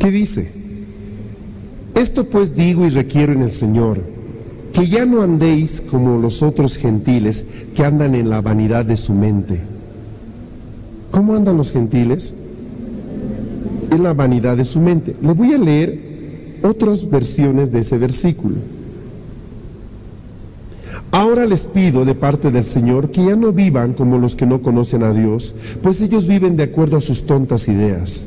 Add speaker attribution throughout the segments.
Speaker 1: ¿Qué dice? Esto pues digo y requiero en el Señor, que ya no andéis como los otros gentiles que andan en la vanidad de su mente. ¿Cómo andan los gentiles? En la vanidad de su mente. Le voy a leer otras versiones de ese versículo. Ahora les pido de parte del Señor que ya no vivan como los que no conocen a Dios, pues ellos viven de acuerdo a sus tontas ideas.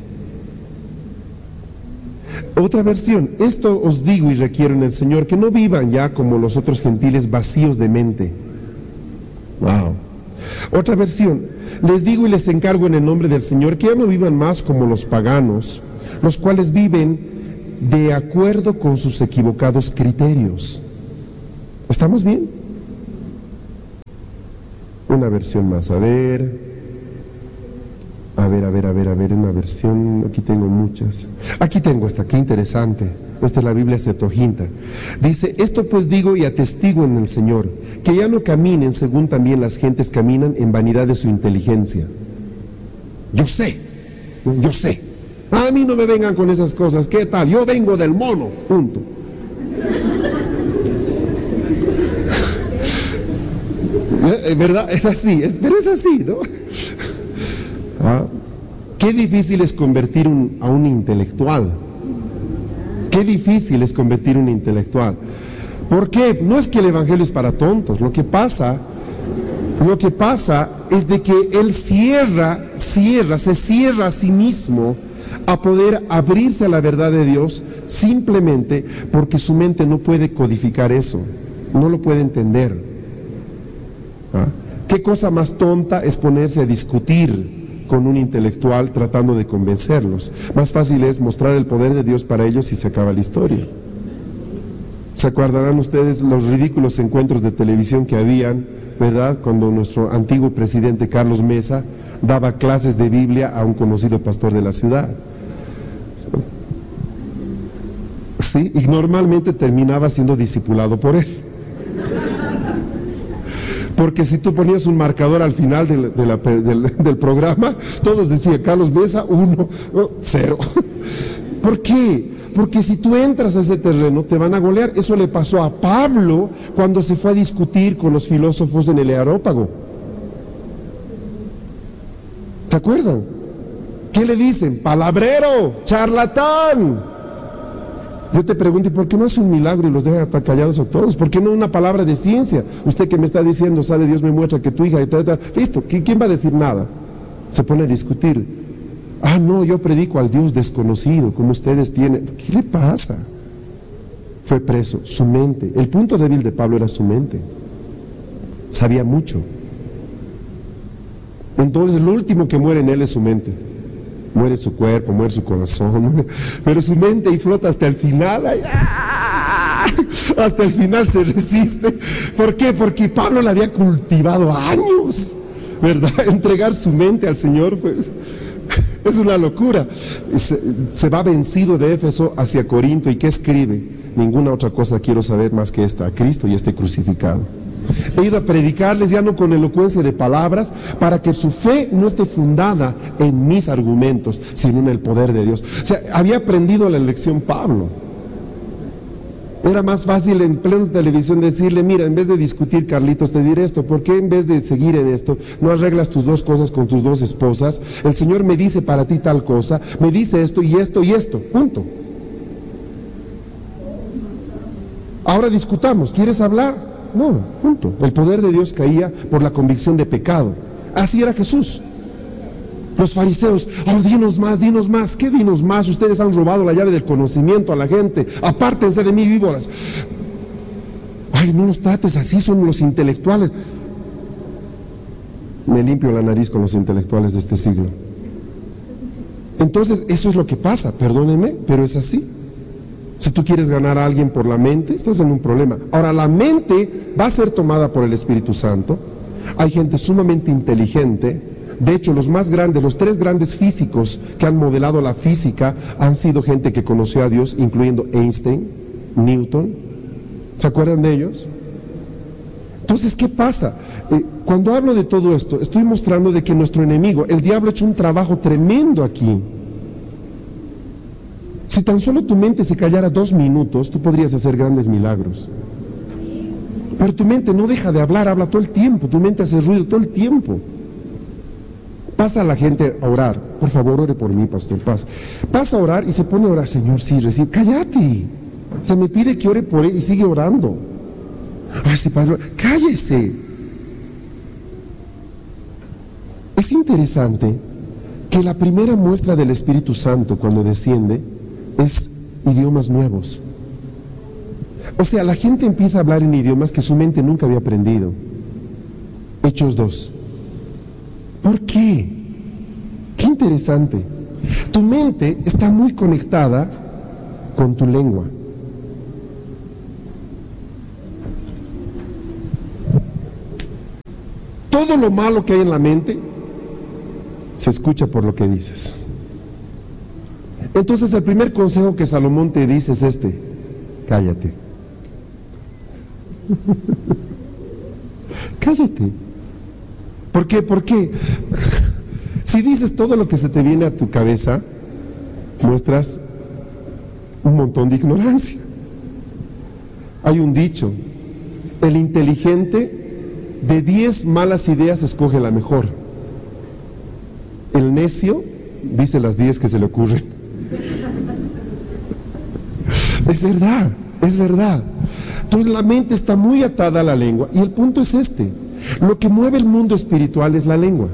Speaker 1: Otra versión, esto os digo y requiero en el Señor, que no vivan ya como los otros gentiles vacíos de mente. Wow. Otra versión, les digo y les encargo en el nombre del Señor que ya no vivan más como los paganos, los cuales viven de acuerdo con sus equivocados criterios. ¿Estamos bien? Una versión más, a ver, una versión, aquí tengo muchas. Aquí tengo esta, qué interesante. Esta es la Biblia Septuaginta. Dice, esto pues digo y atestigo en el Señor, que ya no caminen según también las gentes caminan en vanidad de su inteligencia. Yo sé. A mí no me vengan con esas cosas, ¿qué tal? Yo vengo del mono, punto. ¿Verdad? Es así, pero es así, ¿no? Qué difícil es convertir a un intelectual. Qué difícil es convertir un intelectual. ¿Por qué? No es que el evangelio es para tontos. Lo que pasa es de que él se cierra a sí mismo a poder abrirse a la verdad de Dios, simplemente porque su mente no puede codificar eso, no lo puede entender. ¿Qué cosa más tonta es ponerse a discutir con un intelectual tratando de convencerlos? Más fácil es mostrar el poder de Dios para ellos y se acaba la historia. ¿Se acordarán ustedes los ridículos encuentros de televisión que habían, verdad? Cuando nuestro antiguo presidente Carlos Mesa daba clases de Biblia a un conocido pastor de la ciudad. Sí, y normalmente terminaba siendo discipulado por él. Porque si tú ponías un marcador al final del programa, todos decían, Carlos Mesa, 1, 0. ¿Por qué? Porque si tú entras a ese terreno, te van a golear. Eso le pasó a Pablo cuando se fue a discutir con los filósofos en el Areópago. ¿Se acuerdan? ¿Qué le dicen? Palabrero, charlatán. Yo te pregunto, ¿y por qué no hace un milagro y los deja callados a todos? ¿Por qué no una palabra de ciencia? Usted que me está diciendo, sabe, Dios me muestra que tu hija, listo, ¿quién va a decir nada? Se pone a discutir. Ah, no, yo predico al Dios desconocido, como ustedes tienen. ¿Qué le pasa? Fue preso, su mente. El punto débil de Pablo era su mente. Sabía mucho. Entonces, lo último que muere en él es su mente. Muere su cuerpo, muere su corazón, pero su mente y flota hasta el final. Hasta el final se resiste. ¿Por qué? Porque Pablo la había cultivado años, ¿verdad? Entregar su mente al Señor, pues, es una locura. Se va vencido de Éfeso hacia Corinto. ¿Y qué escribe? Ninguna otra cosa quiero saber más que esta: a Cristo y este crucificado. He ido a predicarles ya no con elocuencia de palabras, para que su fe no esté fundada en mis argumentos, sino en el poder de Dios. O sea, había aprendido la lección Pablo. Era más fácil en pleno televisión decirle, mira, en vez de discutir, Carlitos, te diré esto, ¿por qué en vez de seguir en esto no arreglas tus dos cosas con tus dos esposas? El Señor me dice para ti tal cosa, me dice esto y esto y esto, punto. Ahora discutamos, ¿quieres hablar? No, punto. El poder de Dios caía por la convicción de pecado. Así era Jesús. Los fariseos, oh, dinos más. ¿Qué dinos más? Ustedes han robado la llave del conocimiento a la gente. Apártense de mí, víboras. Ay, no los trates así, son los intelectuales. Me limpio la nariz con los intelectuales de este siglo. Entonces, eso es lo que pasa, perdónenme, pero es así. Si tú quieres ganar a alguien por la mente, estás en un problema. Ahora, la mente va a ser tomada por el Espíritu Santo. Hay gente sumamente inteligente. De hecho, los más grandes, los 3 grandes físicos que han modelado la física han sido gente que conoció a Dios, incluyendo Einstein, Newton. ¿Se acuerdan de ellos? Entonces, ¿qué pasa? Cuando hablo de todo esto, estoy mostrando de que nuestro enemigo, el diablo, ha hecho un trabajo tremendo aquí. Si tan solo tu mente se callara 2 minutos, tú podrías hacer grandes milagros. Pero tu mente no deja de hablar, habla todo el tiempo, tu mente hace ruido todo el tiempo. Pasa a la gente a orar, por favor ore por mí, pastor, pasa a orar y se pone a orar, Señor, sí, recibe, cállate, se me pide que ore por él y sigue orando. Ay, sí, padre, cállese. Es interesante que la primera muestra del Espíritu Santo cuando desciende es idiomas nuevos. O sea, la gente empieza a hablar en idiomas que su mente nunca había aprendido. Hechos 2. ¿Por qué? Qué interesante. Tu mente está muy conectada con tu lengua. Todo lo malo que hay en la mente se escucha por lo que dices. Entonces el primer consejo que Salomón te dice es este: cállate. Cállate. ¿Por qué? Porque si dices todo lo que se te viene a tu cabeza, muestras un montón de ignorancia. Hay un dicho: el inteligente de 10 malas ideas escoge la mejor. El necio dice las 10 que se le ocurren. Es verdad, es verdad. Entonces la mente está muy atada a la lengua y el punto es este: lo que mueve el mundo espiritual es la lengua.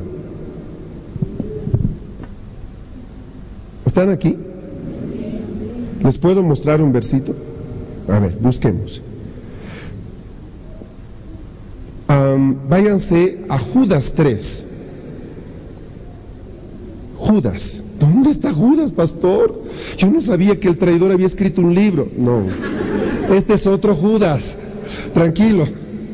Speaker 1: ¿Están aquí? ¿Les puedo mostrar un versito? A ver, busquemos. Váyanse a Judas 3. Judas. ¿Dónde está Judas, pastor? Yo no sabía que el traidor había escrito un libro. No, este es otro Judas. Tranquilo.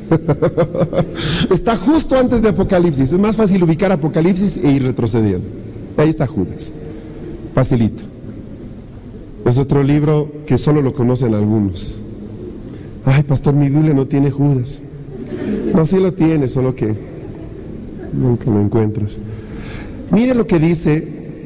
Speaker 1: Está justo antes de Apocalipsis. Es más fácil ubicar Apocalipsis e ir retrocediendo. Ahí está Judas. Facilito. Es otro libro que solo lo conocen algunos. Ay, pastor, mi Biblia no tiene Judas. No, sí lo tiene, solo que nunca lo encuentras. Mire lo que dice.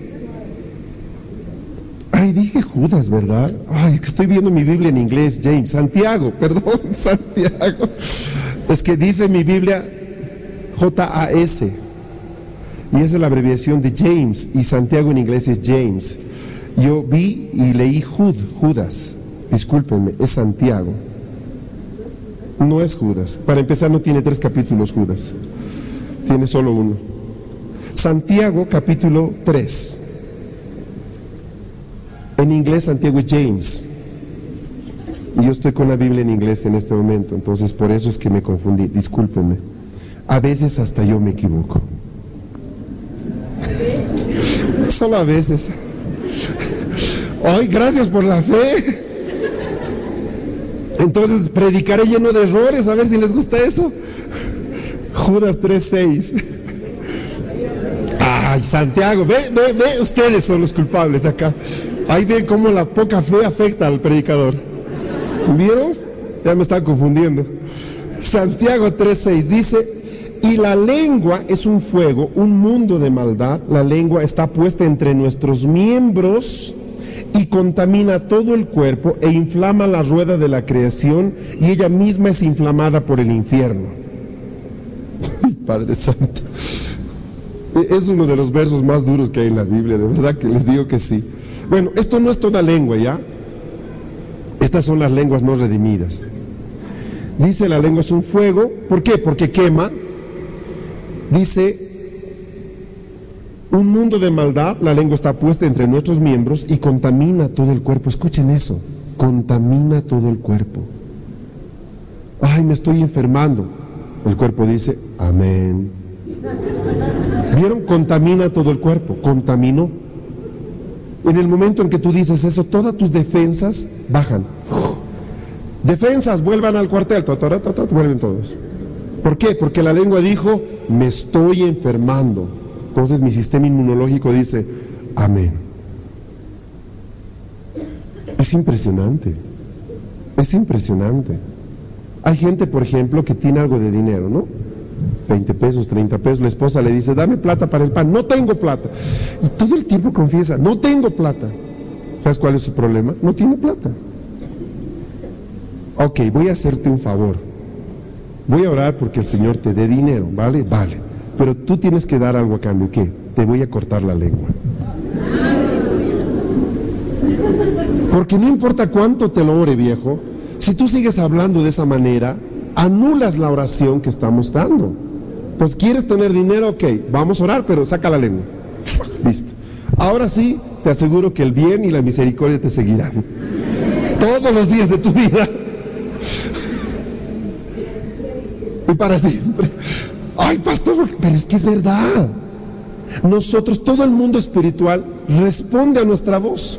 Speaker 1: Ay, dije Judas, ¿verdad? Ay, es que estoy viendo mi Biblia en inglés, James. Santiago, perdón, Santiago. Es que dice mi Biblia J-A-S. Y esa es la abreviación de James. Y Santiago en inglés es James. Yo vi y leí Judas. Discúlpenme, es Santiago. No es Judas. Para empezar, no tiene 3 capítulos Judas. Tiene solo uno. Santiago, capítulo 3. En inglés, Santiago es James. Y yo estoy con la Biblia en inglés en este momento, entonces por eso es que me confundí. Discúlpenme. A veces hasta yo me equivoco. Solo a veces. Ay, gracias por la fe. Entonces predicaré lleno de errores, a ver si les gusta eso. Judas 3:6. Ay, Santiago, ve, ustedes son los culpables de acá. Ahí ven cómo la poca fe afecta al predicador. ¿Vieron? Ya me están confundiendo. Santiago 3:6 dice: y la lengua es un fuego, un mundo de maldad. La lengua está puesta entre nuestros miembros y contamina todo el cuerpo e inflama la rueda de la creación, y ella misma es inflamada por el infierno. Padre Santo, es uno de los versos más duros que hay en la Biblia, de verdad que les digo que sí. Bueno, esto no es toda lengua, ¿ya? Estas son las lenguas no redimidas. Dice: la lengua es un fuego. ¿Por qué? Porque quema. Dice: un mundo de maldad. La lengua está puesta entre nuestros miembros y contamina todo el cuerpo. Escuchen eso: contamina todo el cuerpo. Ay, me estoy enfermando. El cuerpo dice: amén. ¿Vieron? Contamina todo el cuerpo. Contaminó. En el momento en que tú dices eso, todas tus defensas bajan. Defensas, vuelvan al cuartel. Vuelven todos. ¿Por qué? Porque la lengua dijo: me estoy enfermando. Entonces mi sistema inmunológico dice: amén. Es impresionante. Es impresionante. Hay gente, por ejemplo, que tiene algo de dinero, ¿no? 20 pesos, 30 pesos, la esposa le dice: dame plata para el pan. No tengo plata. Y todo el tiempo confiesa: no tengo plata. ¿Sabes cuál es su problema? No tiene plata. Ok, voy a hacerte un favor. Voy a orar porque el Señor te dé dinero, ¿vale? Vale. Pero tú tienes que dar algo a cambio. ¿Qué? Te voy a cortar la lengua. Porque no importa cuánto te lo ore, viejo, si tú sigues hablando de esa manera, anulas la oración que estamos dando. Pues quieres tener dinero, ok, vamos a orar, pero saca la lengua. Listo. Ahora sí, te aseguro que el bien y la misericordia te seguirán todos los días de tu vida y para siempre. Ay, pastor, pero es que es verdad. Nosotros, todo el mundo espiritual responde a nuestra voz.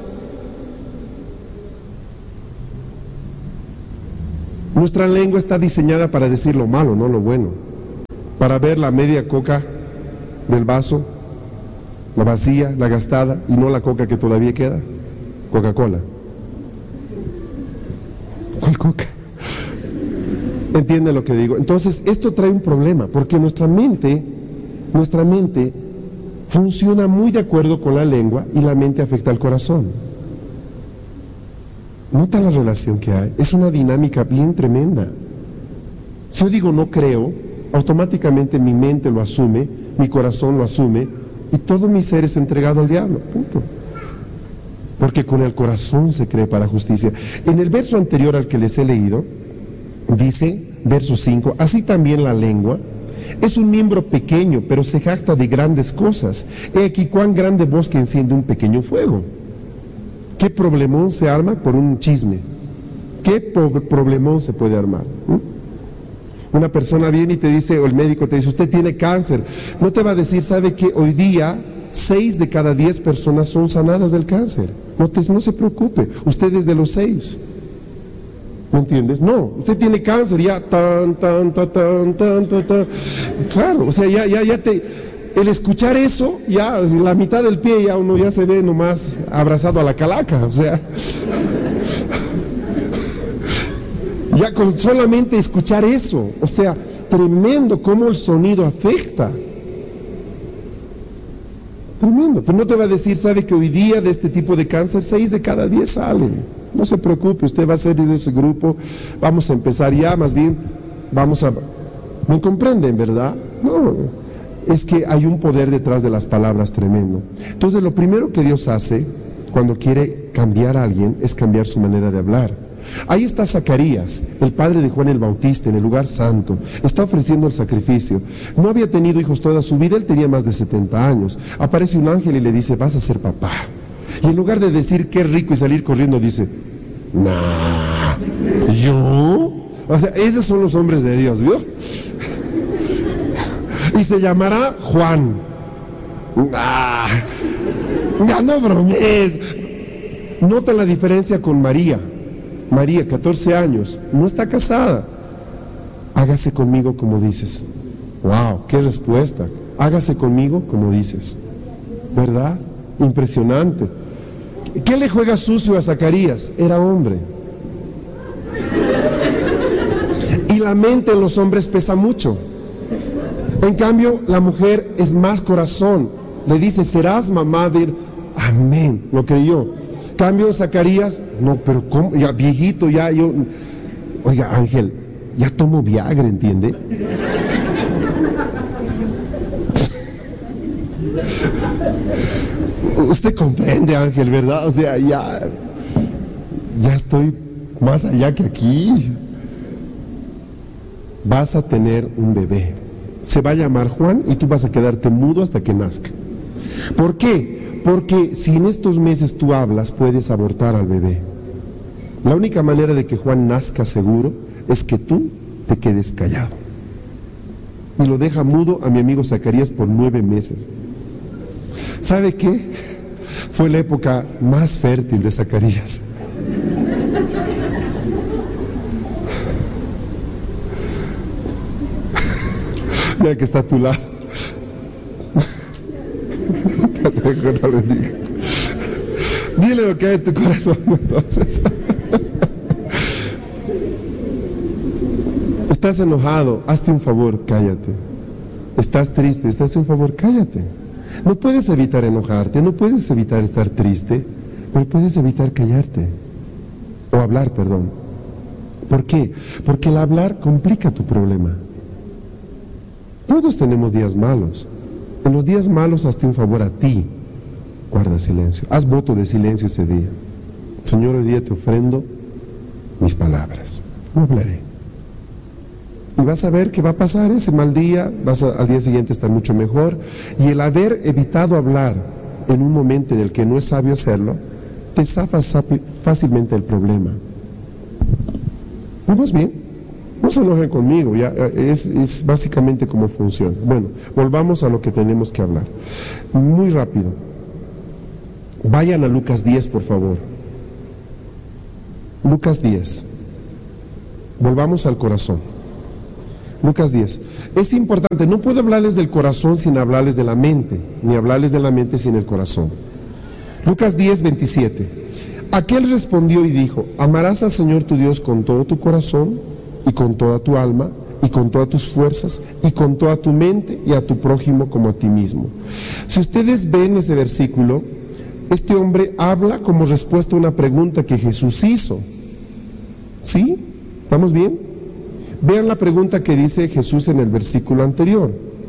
Speaker 1: Nuestra lengua está diseñada para decir lo malo, no lo bueno. Para ver la media coca del vaso, la vacía, la gastada, y no la coca que todavía queda. Coca-Cola. ¿Cuál coca? ¿Entiende lo que digo? Entonces, esto trae un problema, porque nuestra mente funciona muy de acuerdo con la lengua y la mente afecta al corazón. Nota la relación que hay. Es una dinámica bien tremenda. Si yo digo no creo, automáticamente mi mente lo asume, mi corazón lo asume y todo mi ser es entregado al diablo. Punto. Porque con el corazón se cree para justicia. En el verso anterior al que les he leído, dice, verso 5, así también la lengua es un miembro pequeño, pero se jacta de grandes cosas. He aquí cuán grande bosque enciende un pequeño fuego. ¿Qué problemón se arma por un chisme? ¿Qué problemón se puede armar? Una persona viene y te dice, o el médico te dice, usted tiene cáncer. No te va a decir, ¿sabe que hoy día 6 de cada 10 personas son sanadas del cáncer? No se preocupe, usted es de los 6. ¿Me entiendes? No, usted tiene cáncer, ya, Claro, o sea, el escuchar eso, ya la mitad del pie ya uno ya se ve nomás abrazado a la calaca, o sea, ya con solamente escuchar eso, o sea, tremendo cómo el sonido afecta. Tremendo, pero no te va a decir, sabe que hoy día de este tipo de cáncer 6 de cada 10 salen. No se preocupe, usted va a ser de ese grupo, vamos a empezar ya, más bien, ¿me comprenden, verdad? No, es que hay un poder detrás de las palabras tremendo. Entonces lo primero que Dios hace cuando quiere cambiar a alguien es cambiar su manera de hablar. Ahí está Zacarías, el padre de Juan el Bautista, en el lugar santo, está ofreciendo el sacrificio. No había tenido hijos toda su vida, él tenía más de 70 años. Aparece un ángel y le dice, vas a ser papá. Y en lugar de decir qué rico y salir corriendo, dice, nah, ¿yo? O sea, esos son los hombres de Dios, ¿vio? Y se llamará Juan. Nah, ya no bromees. Nota la diferencia con María. María, 14 años, no está casada. Hágase conmigo como dices. Wow, qué respuesta. Hágase conmigo como dices. ¿Verdad? Impresionante. ¿Qué le juega sucio a Zacarías? Era hombre. Y la mente en los hombres pesa mucho. En cambio, la mujer es más corazón. Le dice, serás mamá de... Amén, lo creyó. Cambio Zacarías, no, pero ¿cómo? Ya viejito, ya yo... Oiga, Ángel, ya tomo Viagra, ¿entiende? Usted comprende, Ángel, ¿verdad? O sea, ya estoy más allá que aquí. Vas a tener un bebé. Se va a llamar Juan y tú vas a quedarte mudo hasta que nazca. ¿Por qué? Porque si en estos meses tú hablas, puedes abortar al bebé. La única manera de que Juan nazca seguro es que tú te quedes callado. Y lo deja mudo a mi amigo Zacarías por 9 meses. ¿Sabe qué? Fue la época más fértil de Zacarías. Mira que está a tu lado. No le diga. Dile lo que hay en tu corazón entonces. Estás enojado, hazte un favor, cállate. Estás triste, hazte un favor, cállate. No puedes evitar enojarte, no puedes evitar estar triste, pero puedes evitar callarte, o hablar, perdón. ¿Por qué? Porque el hablar complica tu problema. Todos tenemos días malos. En los días malos hazte un favor a ti. Guarda silencio. Haz voto de silencio ese día. Señor, hoy día te ofrendo mis palabras. No hablaré. Y vas a ver que va a pasar ese mal día, al día siguiente estar mucho mejor. Y el haber evitado hablar en un momento en el que no es sabio hacerlo, te zafas fácilmente el problema. ¿Vamos bien? No se enojen conmigo, ya es básicamente cómo funciona. Bueno, volvamos a lo que tenemos que hablar. Muy rápido. Vayan a Lucas 10, por favor. Lucas 10. Volvamos al corazón. Lucas 10. Es importante, no puedo hablarles del corazón sin hablarles de la mente, ni hablarles de la mente sin el corazón. Lucas 10, 27. Aquel respondió y dijo: amarás al Señor tu Dios con todo tu corazón, y con toda tu alma, y con todas tus fuerzas, y con toda tu mente, y a tu prójimo como a ti mismo. Si ustedes ven ese versículo, este hombre habla como respuesta a una pregunta que Jesús hizo. ¿Sí? ¿Estamos bien? Vean la pregunta que dice Jesús en el versículo anterior.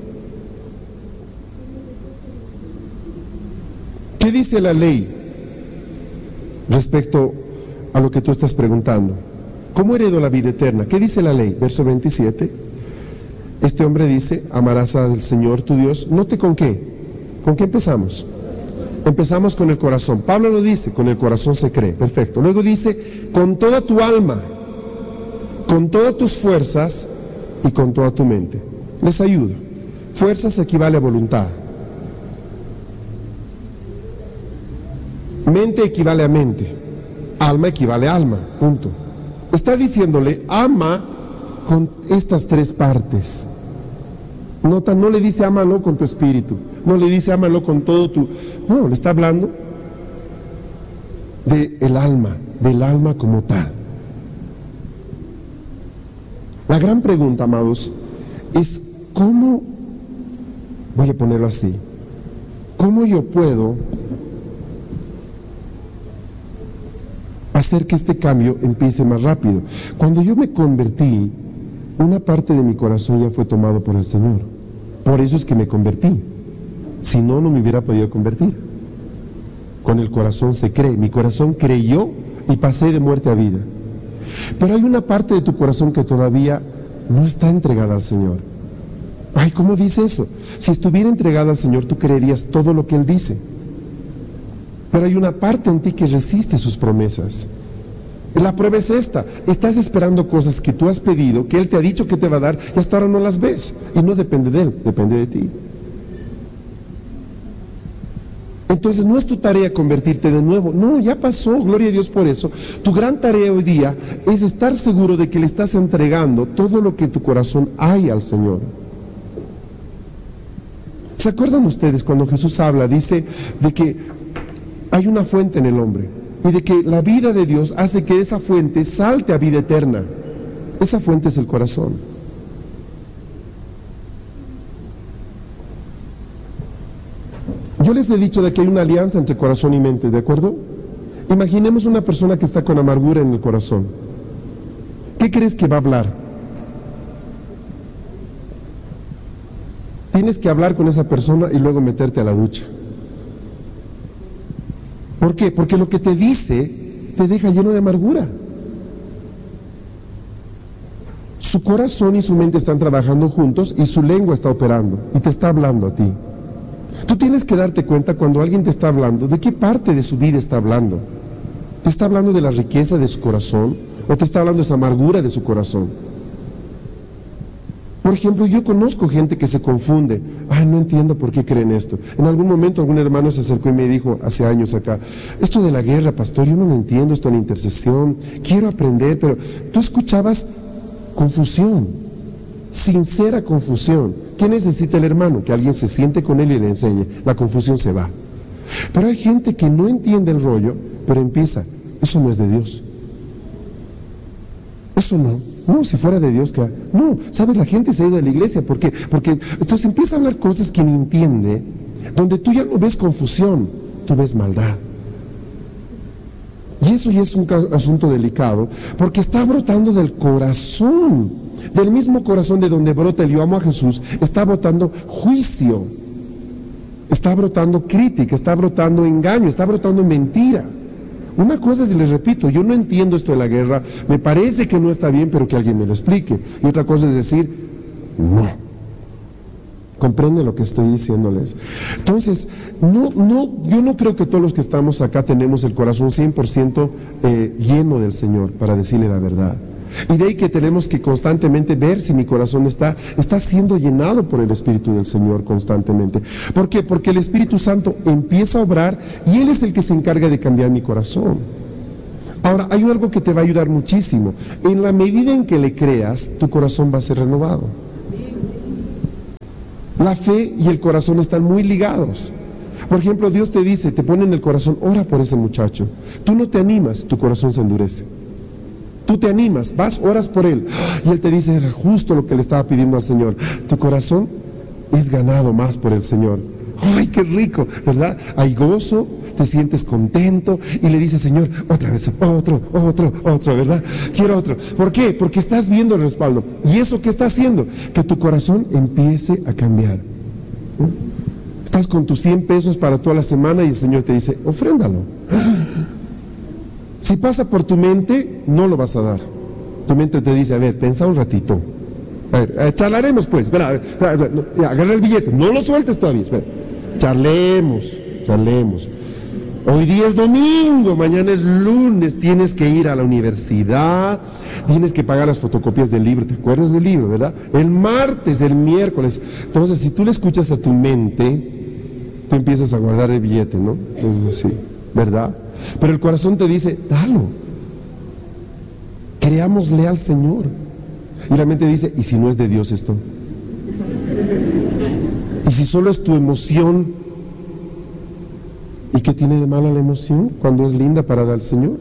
Speaker 1: ¿Qué dice la ley respecto a lo que tú estás preguntando? ¿Cómo heredo la vida eterna? ¿Qué dice la ley? Verso 27. Este hombre dice: amarás al Señor tu Dios. Note con qué. ¿Con qué empezamos? Empezamos con el corazón. Pablo lo dice: con el corazón se cree. Perfecto. Luego dice: con toda tu alma, con todas tus fuerzas y con toda tu mente. Les ayudo. Fuerzas equivale a voluntad. Mente equivale a mente. Alma equivale a alma. Punto. Está diciéndole: ama con estas tres partes. Nota, no le dice ámalo con tu espíritu, no le dice ámalo con todo tu... No, le está hablando del alma como tal. La gran pregunta, amados, es ¿cómo, voy a ponerlo así, cómo yo puedo hacer que este cambio empiece más rápido? Cuando yo me convertí, una parte de mi corazón ya fue tomado por el Señor. Por eso es que me convertí. Si no, no me hubiera podido convertir. Con el corazón se cree. Mi corazón creyó y pasé de muerte a vida. Pero hay una parte de tu corazón que todavía no está entregada al Señor. Ay, ¿cómo dice eso? Si estuviera entregada al Señor, tú creerías todo lo que Él dice. Pero hay una parte en ti que resiste sus promesas. La prueba es esta: estás esperando cosas que tú has pedido, que Él te ha dicho que te va a dar, y hasta ahora no las ves. Y no depende de Él, depende de ti. Entonces no es tu tarea convertirte de nuevo. No, ya pasó, gloria a Dios por eso. Tu gran tarea hoy día es estar seguro de que le estás entregando todo lo que en tu corazón hay al Señor. ¿Se acuerdan ustedes cuando Jesús habla, dice de que hay una fuente en el hombre y de que la vida de Dios hace que esa fuente salte a vida eterna? Esa fuente es el corazón. Yo les he dicho de que hay una alianza entre corazón y mente, ¿de acuerdo? Imaginemos una persona que está con amargura en el corazón. ¿Qué crees que va a hablar? Tienes que hablar con esa persona y luego meterte a la ducha. ¿Por qué? Porque lo que te dice te deja lleno de amargura. Su corazón y su mente están trabajando juntos y su lengua está operando y te está hablando a ti. Tú tienes que darte cuenta cuando alguien te está hablando, ¿de qué parte de su vida está hablando? ¿Te está hablando de la riqueza de su corazón o te está hablando de esa amargura de su corazón? Por ejemplo, yo conozco gente que se confunde. Ay, no entiendo por qué creen esto. En algún momento algún hermano se acercó y me dijo, hace años acá: esto de la guerra, pastor, yo no lo entiendo, esto de la intercesión, quiero aprender, pero tú escuchabas confusión, sincera confusión. ¿Qué necesita el hermano? Que alguien se siente con él y le enseñe. La confusión se va. Pero hay gente que no entiende el rollo, pero empieza: eso no es de Dios. Eso no. No, si fuera de Dios, que no, sabes, la gente se ha ido de la iglesia. ¿Por qué? Porque entonces empieza a hablar cosas que ni entiende, donde tú ya no ves confusión, tú ves maldad. eso ya es un asunto delicado, porque está brotando del corazón, del mismo corazón de donde brota el yo amo a Jesús, está brotando juicio, está brotando crítica, está brotando engaño, está brotando mentira. Una cosa es, les repito, yo no entiendo esto de la guerra, me parece que no está bien, pero que alguien me lo explique. Y otra cosa es decir, no. ¿Comprende lo que estoy diciéndoles? Entonces, yo no creo que todos los que estamos acá tenemos el corazón 100% lleno del Señor, para decirle la verdad. Y de ahí que tenemos que constantemente ver si mi corazón está siendo llenado por el Espíritu del Señor constantemente. ¿Por qué? Porque el Espíritu Santo empieza a obrar y Él es el que se encarga de cambiar mi corazón. Ahora, hay algo que te va a ayudar muchísimo. En la medida en que le creas, tu corazón va a ser renovado. La fe y el corazón están muy ligados. Por ejemplo, Dios te dice, te pone en el corazón, ora por ese muchacho. Tú no te animas, tu corazón se endurece. Tú te animas, vas, oras por él, y él te dice, era justo lo que le estaba pidiendo al Señor. Tu corazón es ganado más por el Señor. ¡Ay, qué rico! ¿Verdad? Hay gozo, te sientes contento, y le dices, Señor, otra vez, otro, ¿verdad? Quiero otro. ¿Por qué? Porque estás viendo el respaldo. ¿Y eso qué está haciendo? Que tu corazón empiece a cambiar. Estás con tus 100 pesos para toda la semana, y el Señor te dice, ofréndalo. Si pasa por tu mente, no lo vas a dar. Tu mente te dice, a ver, pensa un ratito. A ver, charlaremos pues. Espera, agarra el billete, no lo sueltes todavía, espera. Charlemos. Hoy día es domingo, mañana es lunes, tienes que ir a la universidad, tienes que pagar las fotocopias del libro, ¿te acuerdas del libro, verdad? El martes, el miércoles. Entonces, si tú le escuchas a tu mente, tú empiezas a guardar el billete, ¿no? Entonces, sí, ¿verdad? Pero el corazón te dice, dalo. Creámosle al Señor. Y la mente dice, ¿y si no es de Dios esto? ¿Y si solo es tu emoción? ¿Y qué tiene de malo la emoción cuando es linda para dar al Señor?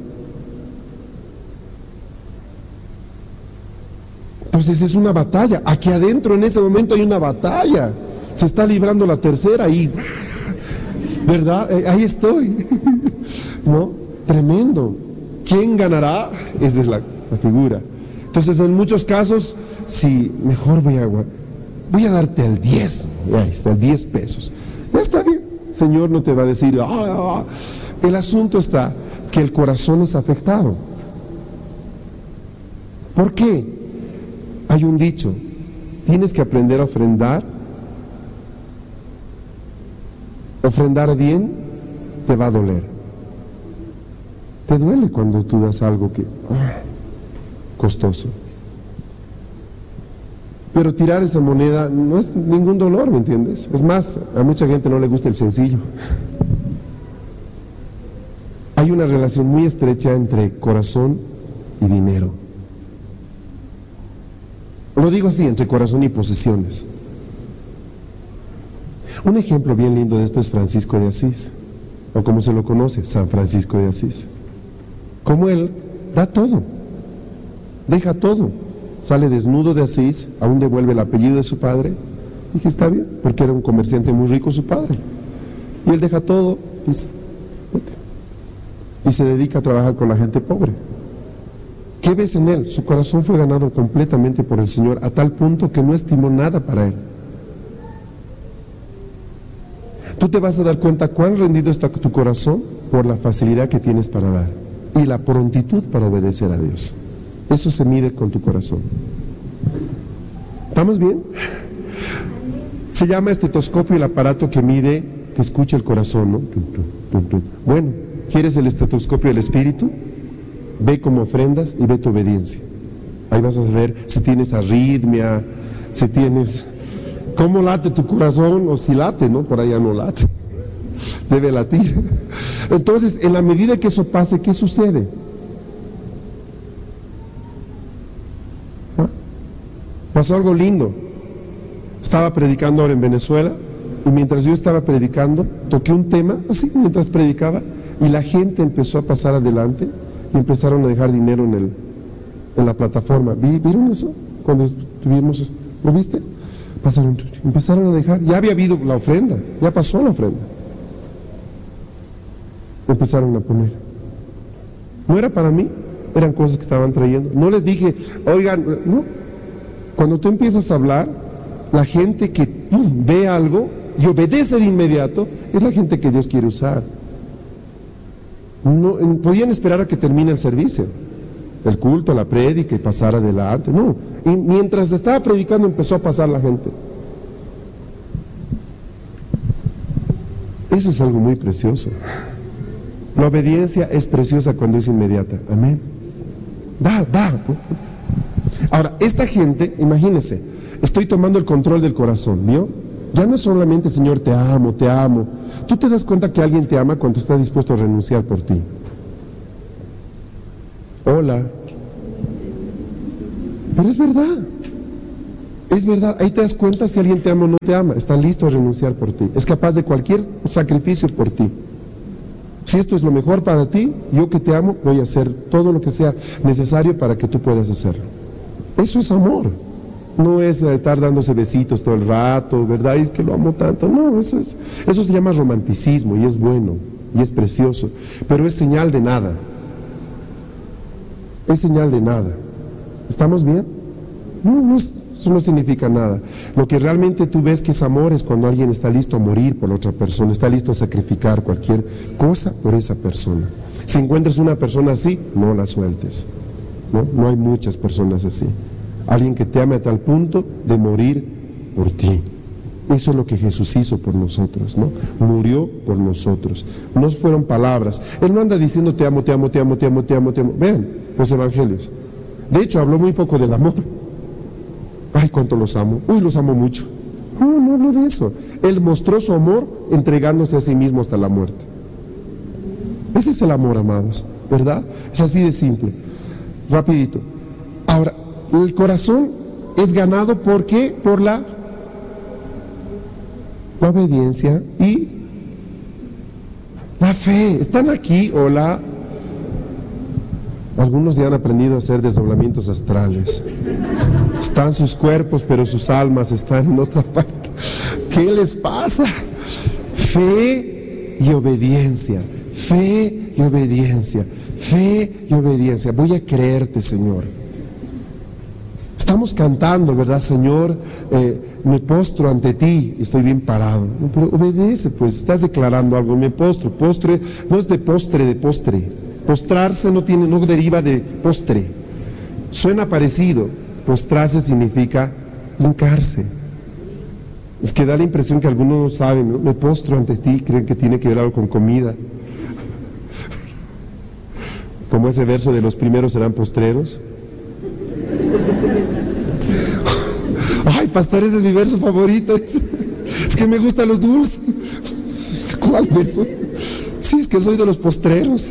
Speaker 1: Entonces es una batalla. Aquí adentro en ese momento hay una batalla. Se está librando la tercera y... ¿verdad? Ahí estoy. ¿No? Tremendo. ¿Quién ganará? Esa es la figura. Entonces, en muchos casos, sí, mejor voy a darte el 10. Ahí está, el 10 pesos. Ya está bien. El Señor no te va a decir, El asunto está que el corazón es afectado. ¿Por qué? Hay un dicho, tienes que aprender a ofrendar. Ofrendar bien te va a doler. Te duele cuando tú das algo que costoso. Pero tirar esa moneda no es ningún dolor, ¿me entiendes? Es más, a mucha gente no le gusta el sencillo. Hay una relación muy estrecha entre corazón y dinero. Lo digo así, entre corazón y posesiones. Un ejemplo bien lindo de esto es Francisco de Asís, o como se lo conoce, San Francisco de Asís. Como él da todo, deja todo, sale desnudo de Asís, aún devuelve el apellido de su padre. Dije, está bien, porque era un comerciante muy rico su padre. Y él deja todo, dice, y se dedica a trabajar con la gente pobre. ¿Qué ves en él? Su corazón fue ganado completamente por el Señor, a tal punto que no estimó nada para él. Tú te vas a dar cuenta cuán rendido está tu corazón por la facilidad que tienes para dar y la prontitud para obedecer a Dios. Eso se mide con tu corazón. ¿Estamos bien? Se llama estetoscopio el aparato que mide, que escucha el corazón, ¿no? Bueno, ¿quieres el estetoscopio del Espíritu? Ve cómo ofrendas y ve tu obediencia. Ahí vas a ver si tienes arritmia, si tienes... ¿Cómo late tu corazón? O si late, ¿no? Por allá no late. Debe latir. Entonces, en la medida que eso pase, ¿qué sucede? ¿Ah? Pasó algo lindo. Estaba predicando ahora en Venezuela, y mientras yo estaba predicando, toqué un tema, así mientras predicaba, y la gente empezó a pasar adelante, y empezaron a dejar dinero en la plataforma. ¿Vieron eso? Cuando tuvimos eso. ¿Lo viste? Empezaron a dejar, ya había habido la ofrenda, ya pasó la ofrenda. Empezaron a poner. No era para mí, eran cosas que estaban trayendo. No les dije, oigan, no. Cuando tú empiezas a hablar, la gente que ve algo y obedece de inmediato, es la gente que Dios quiere usar. No, podían esperar a que termine el servicio, el culto, la prédica y pasar adelante. No, y mientras estaba predicando empezó a pasar la gente. Eso es algo muy precioso. La obediencia es preciosa cuando es inmediata. Amén. Da. Ahora, esta gente, imagínense, estoy tomando el control del corazón, ¿vio? Ya no es solamente, Señor, te amo, te amo. Tú te das cuenta que alguien te ama cuando está dispuesto a renunciar por ti. Hola. Pero es verdad. Es verdad. Ahí te das cuenta si alguien te ama o no te ama. Está listo a renunciar por ti. Es capaz de cualquier sacrificio por ti. Si esto es lo mejor para ti, yo que te amo, voy a hacer todo lo que sea necesario para que tú puedas hacerlo. Eso es amor. No es estar dándose besitos todo el rato, ¿verdad? Y es que lo amo tanto. No, eso se llama romanticismo y es bueno y es precioso, pero es señal de nada. Es señal de nada. ¿Estamos bien? No, eso no significa nada. Lo que realmente tú ves que es amor es cuando alguien está listo a morir por otra persona, está listo a sacrificar cualquier cosa por esa persona. Si encuentras una persona así, no la sueltes. No hay muchas personas así. Alguien que te ame a tal punto de morir por ti. Eso es lo que Jesús hizo por nosotros, ¿no? Murió por nosotros. No fueron palabras. Él no anda diciendo te amo, te amo, te amo, te amo, te amo, te amo. Vean los evangelios. De hecho, habló muy poco del amor. Ay, cuánto los amo. Uy, los amo mucho. No habló de eso. Él mostró su amor entregándose a sí mismo hasta la muerte. Ese es el amor, amados, ¿verdad? Es así de simple. Rapidito. Ahora, el corazón es ganado ¿por qué? Por la obediencia y la fe. ¿Están aquí? Hola. Algunos ya han aprendido a hacer desdoblamientos astrales. Están sus cuerpos, pero sus almas están en otra parte. ¿Qué les pasa? Fe y obediencia. Fe y obediencia. Fe y obediencia. Voy a creerte, Señor. Estamos cantando, ¿verdad, Señor? Me postro ante ti, estoy bien parado. No, pero obedece, pues, estás declarando algo. Me postro. Postre no es de postre. Postrarse no deriva de postre. Suena parecido. Postrarse significa hincarse. Es que da la impresión que algunos no saben, ¿no? Me postro ante ti, creen que tiene que ver algo con comida. Como ese verso de los primeros serán postreros. Ay, pastor, ese es mi verso favorito. Es que me gustan los dulces. ¿Cuál verso? Sí, es que soy de los postreros.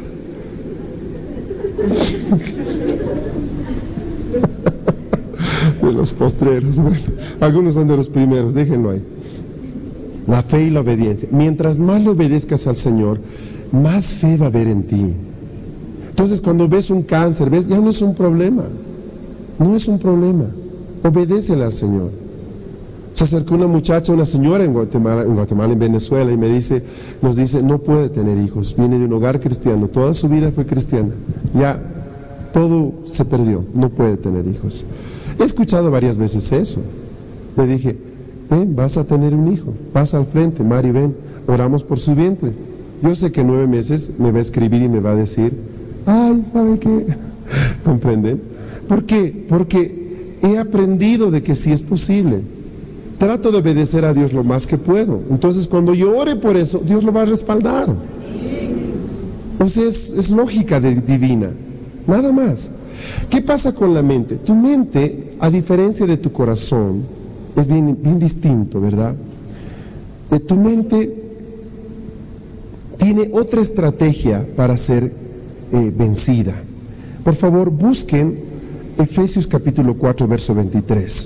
Speaker 1: De los postreros. Bueno, algunos son de los primeros, déjenlo ahí. La fe y la obediencia. Mientras más le obedezcas al Señor, más fe va a haber en ti. Entonces, cuando ves un cáncer, ves, ya no es un problema. No es un problema. Obedécele al Señor. Se acercó una muchacha, una señora en Guatemala, en Venezuela, y nos dice, no puede tener hijos. Viene de un hogar cristiano, toda su vida fue cristiana. Ya todo se perdió, no puede tener hijos. He escuchado varias veces eso. Le dije, ven, vas a tener un hijo, pasa al frente, Mari, ven, oramos por su vientre. Yo sé que en 9 meses me va a escribir y me va a decir, ay, ¿sabe qué? ¿Comprenden? ¿Por qué? Porque he aprendido de que sí es posible. Trato de obedecer a Dios lo más que puedo. Entonces, cuando yo ore por eso, Dios lo va a respaldar. Entonces, es lógica divina. Nada más. ¿Qué pasa con la mente? Tu mente, a diferencia de tu corazón, es bien distinto, ¿verdad? Tu mente tiene otra estrategia para ser vencida. Por favor, busquen Efesios capítulo 4, verso 23.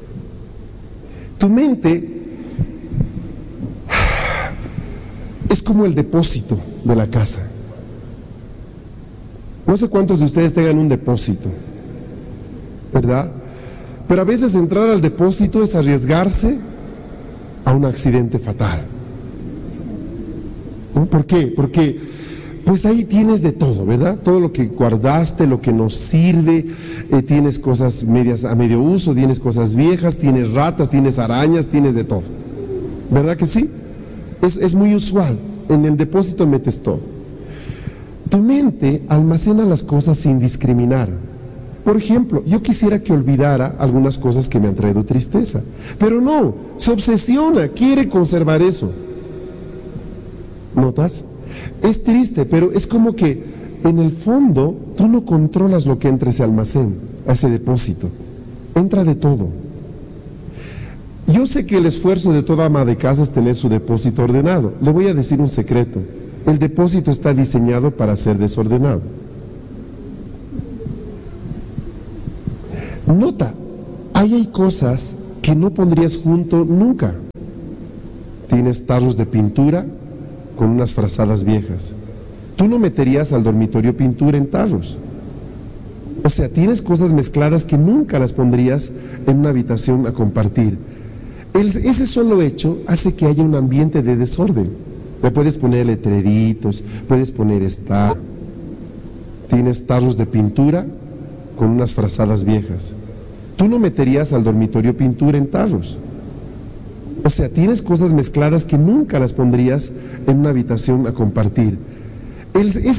Speaker 1: Tu mente es como el depósito de la casa. No sé cuántos de ustedes tengan un depósito, ¿verdad? Pero a veces entrar al depósito es arriesgarse a un accidente fatal. ¿No? ¿Por qué? Porque pues ahí tienes de todo, ¿verdad? Todo lo que guardaste, lo que nos sirve, tienes cosas medias a medio uso, tienes cosas viejas, tienes ratas, tienes arañas, tienes de todo. ¿Verdad que sí? Es muy usual. En el depósito metes todo. Tu mente almacena las cosas sin discriminar. Por ejemplo, yo quisiera que olvidara algunas cosas que me han traído tristeza, pero no, se obsesiona, quiere conservar eso. ¿Notas? Es triste, pero es como que en el fondo tú no controlas lo que entra a ese almacén, a ese depósito. Entra de todo. Yo sé que el esfuerzo de toda ama de casa es tener su depósito ordenado. Le voy a decir un secreto. El depósito está diseñado para ser desordenado. Nota, ahí hay cosas que no pondrías junto nunca. Tienes tarros de pintura con unas frazadas viejas. Tú no meterías al dormitorio pintura en tarros. O sea, tienes cosas mezcladas que nunca las pondrías en una habitación a compartir. Ese solo hecho hace que haya un ambiente de desorden. Le puedes poner letreritos, puedes poner tienes tarros de pintura con unas frazadas viejas. Tú no meterías al dormitorio pintura en tarros. O sea, tienes cosas mezcladas que nunca las pondrías en una habitación a compartir. Ese